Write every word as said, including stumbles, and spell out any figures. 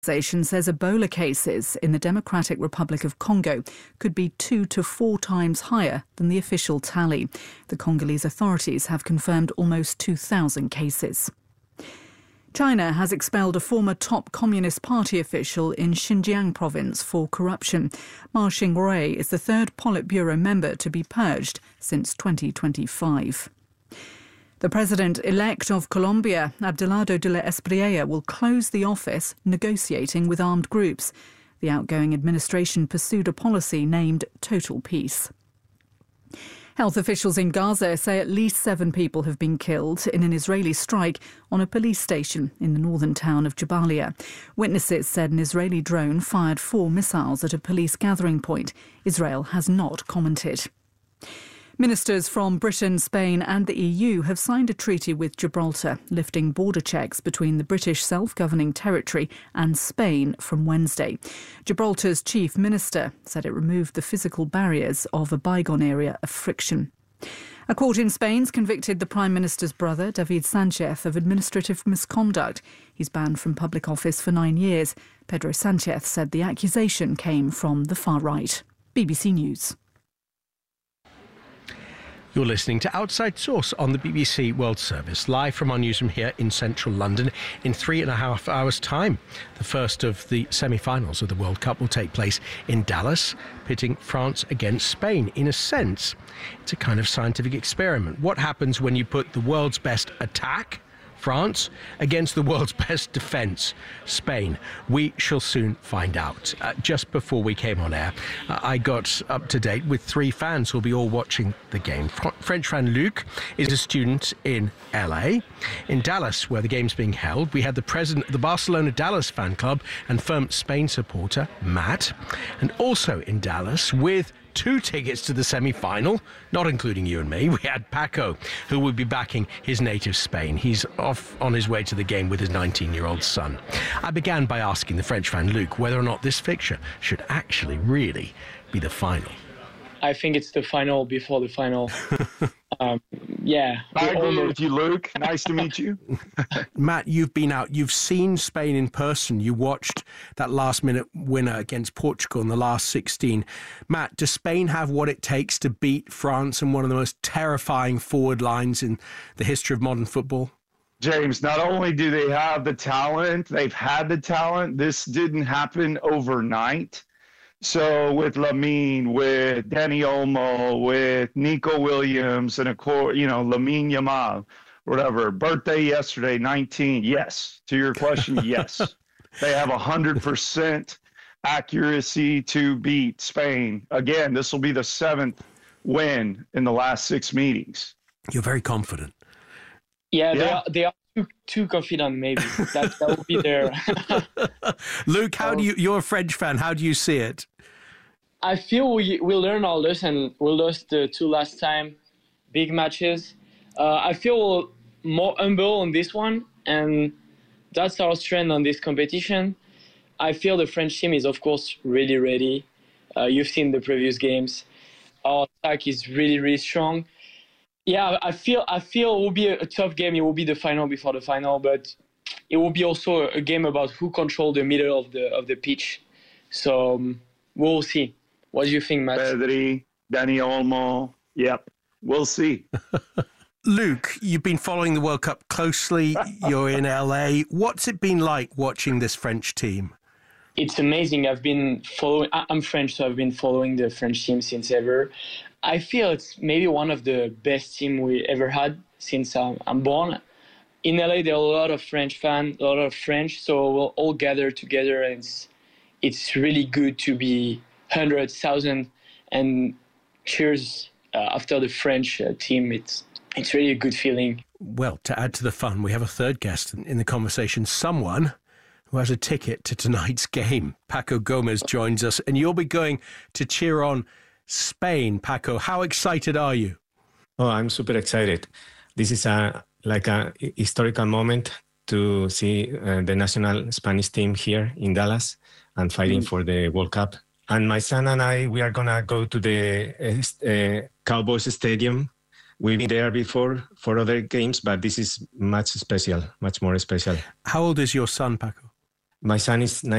Organization says Ebola cases in the Democratic Republic of Congo could be two to four times higher than the official tally. The Congolese authorities have confirmed almost two thousand cases. China has expelled a former top Communist Party official in Xinjiang province for corruption. Ma Xingrui is the third Politburo member to be purged since twenty twenty-five. The president-elect of Colombia, Abelardo de la Espriella, will close the office negotiating with armed groups. The outgoing administration pursued a policy named Total Peace. Health officials in Gaza say at least seven people have been killed in an Israeli strike on a police station in the northern town of Jabalia. Witnesses said an Israeli drone fired four missiles at a police gathering point. Israel has not commented. Ministers from Britain, Spain and the E U have signed a treaty with Gibraltar, lifting border checks between the British self-governing territory and Spain from Wednesday. Gibraltar's chief minister said it removed the physical barriers of a bygone era of friction. A court in Spain's convicted the Prime Minister's brother, David Sanchez, of administrative misconduct. He's banned from public office for nine years. Pedro Sanchez said the accusation came from the far right. B B C News. You're listening to Outside Source on the B B C World Service, live from our newsroom here in central London in three and a half hours' time. The first of the semi-finals of the World Cup will take place in Dallas, pitting France against Spain. In a sense, it's a kind of scientific experiment. What happens when you put the world's best attack, France, against the world's best defence, Spain? We shall soon find out. Uh, just before we came on air, uh, I got up to date with three fans who'll be all watching the game. Fr- French fan Luc is a student in L A. In Dallas, where the game's being held, we had the president of the Barcelona Dallas fan club and firm Spain supporter, Matt. And also in Dallas, with two tickets to the semi-final, not including you and me, we had Paco, who will be backing his native Spain. He's off on his way to the game with his nineteen-year-old son. I began by asking the French fan Luc whether or not this fixture should actually really be the final. I think it's the final before the final. um, yeah. I agree with you, Luke. Nice to meet you. Matt, you've been out. You've seen Spain in person. You watched that last-minute winner against Portugal in the last sixteen. Matt, does Spain have what it takes to beat France in one of the most terrifying forward lines in the history of modern football? James, not only do they have the talent, they've had the talent. This didn't happen overnight. So with Lamine, with Dani Olmo, with Nico Williams, and of course, you know, Lamine Yamal, whatever, birthday yesterday, nineteen. Yes. To your question, yes. They have one hundred percent accuracy to beat Spain. Again, this will be the seventh win in the last six meetings. You're very confident. Yeah, yeah. they are, they are too, too confident, maybe. That, that would be their... Luke, how do you, you're a French fan, how do you see it? I feel we we learned our lesson. We lost the two last time, big matches. Uh, I feel more humble on this one, and that's our strength on this competition. I feel the French team is, of course, really ready. Uh, you've seen the previous games. Our attack is really, really strong. Yeah, I feel I feel it will be a, a tough game. It will be the final before the final, but it will be also a, a game about who controls the middle of the of the pitch. So um, we'll see. What do you think, Matt? Pedri, Dani Olmo. Yep, we'll see. Luke, you've been following the World Cup closely. You're in L A. What's it been like watching this French team? It's amazing. I've been following. I'm French, so I've been following the French team since ever. I feel it's maybe one of the best teams we ever had since I'm, I'm born. In L A, there are a lot of French fans, a lot of French, so we'll all gather together, and it's, it's really good to be hundred thousand and cheers uh, after the French uh, team. It's it's really a good feeling. Well, to add to the fun, we have a third guest in, in the conversation, someone who has a ticket to tonight's game. Paco Gomez joins us, and you'll be going to cheer on Spain. Paco, how excited are you? Oh, I'm super excited. This is a like a historical moment to see uh, the national Spanish team here in Dallas and fighting mm. for the World Cup. And my son and I, we are going to go to the uh, uh, Cowboys Stadium. We've been there before for other games, but this is much special, much more special. How old is your son, Paco? My son is